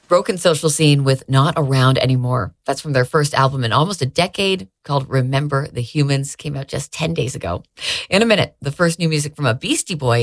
Broken Social Scene with Not Around Anymore. That's from their first album in almost a decade called Remember the Humans. Came out just 10 days ago. In a minute, the first new music from a Beastie Boy